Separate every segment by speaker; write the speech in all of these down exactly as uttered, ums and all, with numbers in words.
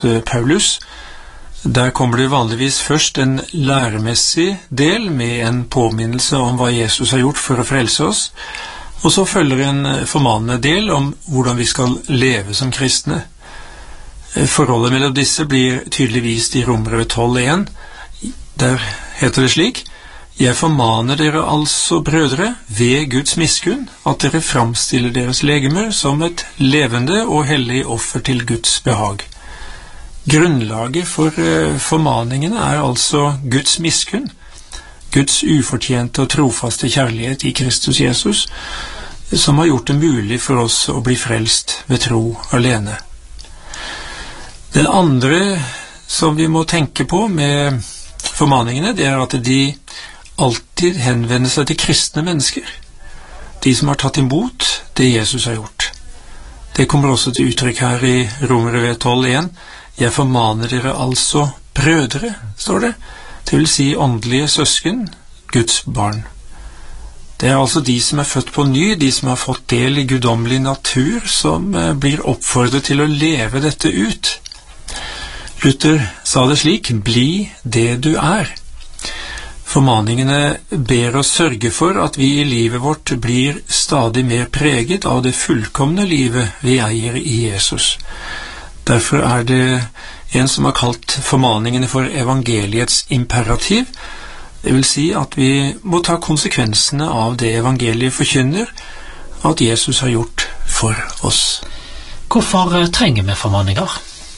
Speaker 1: Paulus. Der kommer det vanligvis først en læremessig del med en påminnelse om hva Jesus har gjort for å frelse oss, og så følger en formanende del om hvordan vi skal leve som kristne. Forholdet mellom disse blir tydelig vist i Romerbrevet tolv én. Der heter det slik: «Jeg formaner dere altså, brødre, ved Guds miskunn, at dere framstiller deres legemer som et levende og hellig offer til Guds behag.» Grunnlaget for uh, formaningene er altså Guds miskunn, Guds ufortjente og trofaste kjærlighet i Kristus Jesus, som har gjort det mulig for oss å bli frelst ved tro alene. Den andre som vi må tenke på med formaningene, det er at de alltid henvender seg til kristne mennesker, de som har tatt imot det Jesus har gjort. Det kommer også til uttrykk her i Romerbrevet tolv én. «Jeg formaner dere altså, brødre», står det, det vil si åndelige søsken, Guds barn. Det er altså de som er født på ny, de som har fått del i guddommelig natur, som blir oppfordret til å leve dette ut. Luther sa det slik: «Bli det du er». Formaningene ber oss sørge for at vi i livet vårt blir stadig mer preget av det fullkomne livet vi eier i Jesus. Derfor er det en som har kalt formaningene for evangeliets imperativ. Det vil si at vi må ta konsekvensene av det evangeliet forkynner, at Jesus har gjort for oss.
Speaker 2: Hvorfor trenger vi formaninger?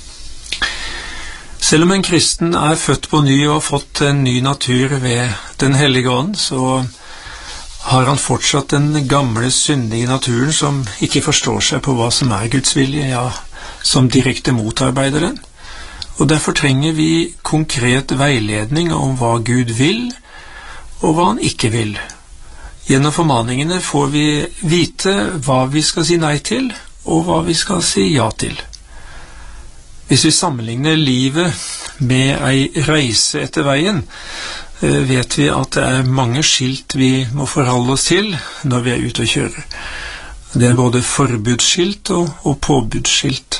Speaker 1: Selv om en kristen er født på ny og har fått en ny natur ved den hellige ånd, så har han fortsatt den gamle syndige naturen som ikke forstår seg på hva som er Guds vilje, ja, som direkte motarbeider den. Og derfor trenger vi konkret veiledning om hva Gud vil, og hva han ikke vil. Gjennom formaningene får vi vite hva vi skal si nei til, og hva vi skal si ja til. Hvis vi sammenligner livet med ei reise etter veien, vet vi at det er mange skilt vi må forholde oss til når vi er ute og kjører. Det er både forbudsskilt og, og påbudsskilt.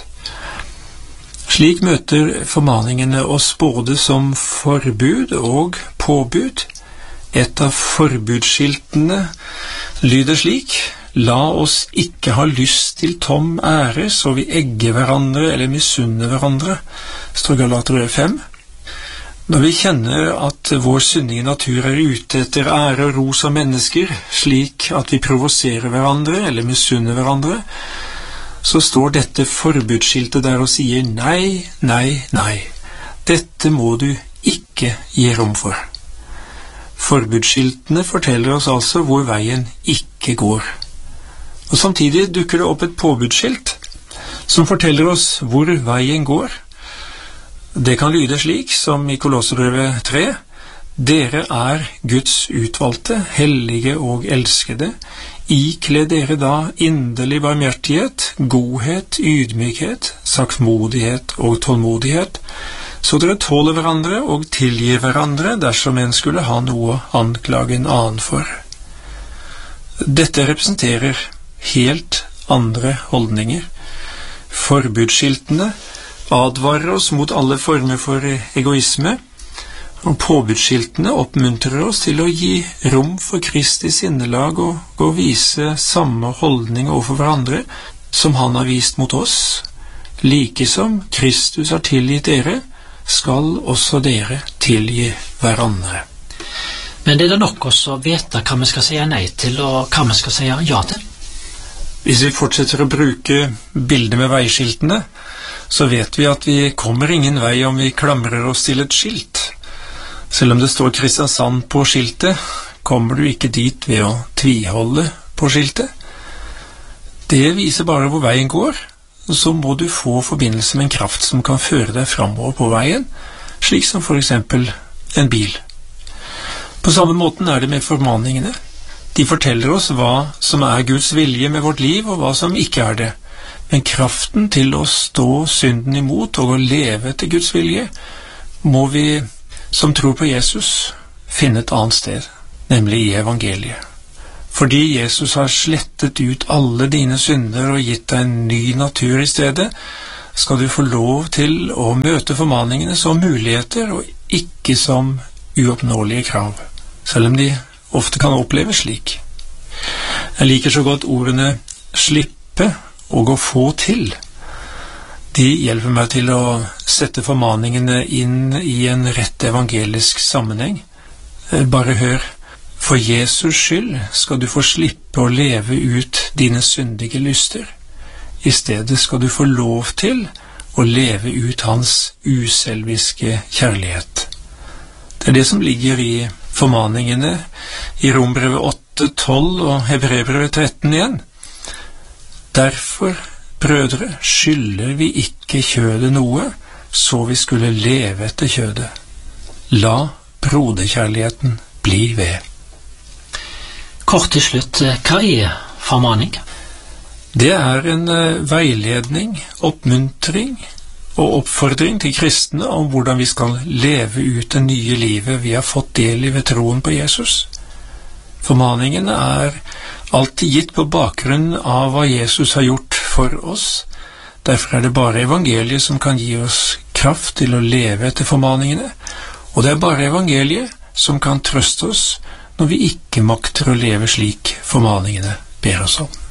Speaker 1: Slik møter formaningene oss både som forbud og påbud. Et av forbudsskiltene lyder slik: «La oss ikke ha lyst til tom ære, så vi egger hverandre eller misunner hverandre», står Galaterbrevet fem. Når vi kjenner at vår syndige natur er ute etter ære og ros av mennesker, slik at vi provoserer hverandre eller misunner hverandre, så står dette forbudsskiltet der og sier nei, nei, nei. Dette må du ikke gi rom for. Forbudsskiltene forteller oss altså hvor veien ikke går. Og samtidig dukker det opp et påbudsskilt som forteller oss hvor veien går. Det kan lyde slik som i Kolosserbrevet tre: «Dere er Guds utvalgte, hellige og elskede. Ikle dere da inderlig barmhjertighet, godhet, ydmykhet, saktmodighet og tålmodighet, så dere tåler hverandre og tilgir hverandre dersom en skulle ha noe å anklage en annen for.» Dette representerer helt andre holdninger. Forbudsskiltene advarer oss mot alle former for egoisme, og påbudsskiltene oppmuntrer oss til å gi rom for Kristi sinnelag og å vise samme holdning overfor hverandre som han har vist mot oss. Like som Kristus har tilgitt dere, skal også dere tilgi hverandre.
Speaker 2: Men det er nok også å vite hva vi skal si nei til, og hva vi skal si ja til.
Speaker 1: Hvis vi fortsetter å bruke bildet med veiskiltene, så vet vi at vi kommer ingen vei om vi klamrer oss til et skilt. Selv om det står Kristiansand på skiltet, kommer du ikke dit ved å tviholde på skiltet. Det viser bare hvor veien går, så må du få forbindelse med en kraft som kan føre deg fremover på veien, slik som for eksempel en bil. På samme måten er det med formaningene. De forteller oss hva som er Guds vilje med vårt liv, og hva som ikke er det. Men kraften til å stå synden imot og å leve etter Guds vilje, må vi, som tror på Jesus, finne et annet sted, nemlig i evangeliet. Fordi Jesus har slettet ut alle dine synder og gitt deg en ny natur i stedet, skal du få lov til å møte formaningene som muligheter og ikke som uoppnåelige krav, selv om de ofte kan oppleves slik. Jeg liker så godt ordene slippe og å få til. De hjelper meg til å sette formaningene inn i en rett evangelisk sammenheng. Bare hør, for Jesus skyld skal du få slippe å leve ut dine syndige lyster. I stedet skal du få lov til å leve ut hans uselviske kjærlighet. Det er det som ligger i formaningene i Rombrevet åtte, tolv og Hebreerbrevet tretten igjen. Derfor, brødre, skylder vi ikke kjødet noe, så vi skulle leve etter kjødet. La broderkjærligheten bli ved.
Speaker 2: Kort til slutt, hva er formaning?
Speaker 1: Det er en veiledning, oppmuntring og oppfordring til kristne om hvordan vi skal leve ut det nye livet vi har fått del i ved troen på Jesus. Formaningene er alltid gitt på bakgrunn av hva Jesus har gjort for oss. Derfor er det bare evangeliet som kan gi oss kraft til å leve etter formaningene, og det er bare evangeliet som kan trøste oss når vi ikke makter å leve slik formaningene ber oss om.